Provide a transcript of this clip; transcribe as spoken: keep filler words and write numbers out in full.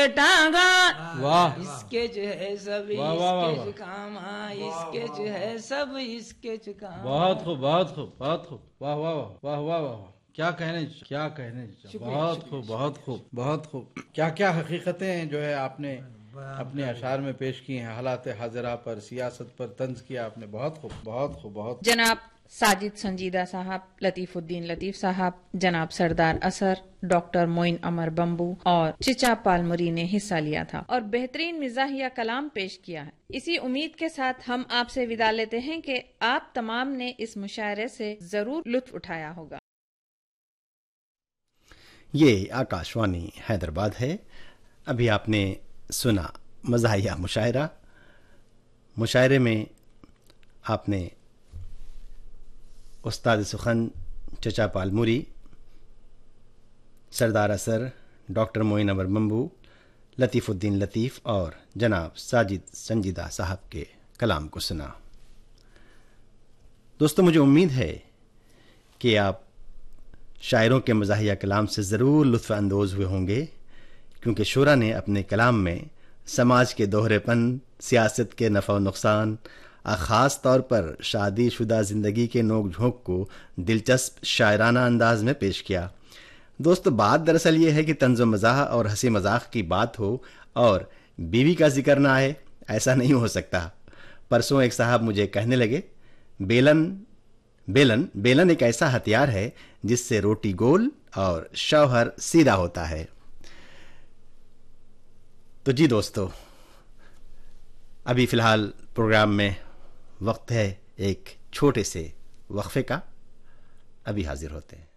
ٹانگا واہ اس کے جو ہے سب واہ واہ واہ اس کے کام اس کے جو ہے سب اس کے کام. بہت خوب بہت خوب بہت خوب واہ واہ واہ واہ واہ کیا کہنے کیا کہنے بہت خوب بہت خوب بہت خوب. کیا کیا حقیقتیں جو ہے آپ نے اپنے اشعار میں پیش کی ہیں، حالات حاضرہ پر، سیاست پر طنز کیا آپ نے. بہت خوب بہت خوب بہت. جناب ساجد سنجیدہ صاحب، لطیف الدین لطیف صاحب، جناب سردار اثر، ڈاکٹر معین امر بمبو اور چچا پالمری نے حصہ لیا تھا اور بہترین مزاحیہ کلام پیش کیا ہے. اسی امید کے ساتھ ہم آپ سے وداع لیتے ہیں کہ آپ تمام نے اس مشاعرے سے ضرور لطف اٹھایا ہوگا. یہ آکاشوانی حیدرآباد ہے. ابھی آپ نے سنا مزاحیہ مشاعرہ. مشاعرے میں آپ نے استاد سخن چچا پالموری، سردار اثر، ڈاکٹر معین امر بمبو، لطیف الدین لطیف اور جناب ساجد سنجیدہ صاحب کے کلام کو سنا. دوستو، مجھے امید ہے کہ آپ شاعروں کے مزاحیہ کلام سے ضرور لطف اندوز ہوئے ہوں گے، کیونکہ شعراء نے اپنے کلام میں سماج کے دوہرے پن، سیاست کے نفع و نقصان، خاص طور پر شادی شدہ زندگی کے نوک جھونک کو دلچسپ شاعرانہ انداز میں پیش کیا. دوستو، بات دراصل یہ ہے کہ طنز و مزاح اور ہنسی مذاق کی بات ہو اور بیوی کا ذکر نہ آئے، ایسا نہیں ہو سکتا. پرسوں ایک صاحب مجھے کہنے لگے، بیلن بیلن بیلن ایک ایسا ہتھیار ہے جس سے روٹی گول اور شوہر سیدھا ہوتا ہے. تو جی دوستو، ابھی فی الحال پروگرام میں وقت ہے ایک چھوٹے سے وقفے کا. ابھی حاضر ہوتے ہیں.